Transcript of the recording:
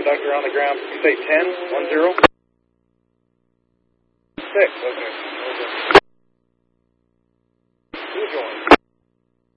conductor on the ground. You say 10, 10? 6, okay.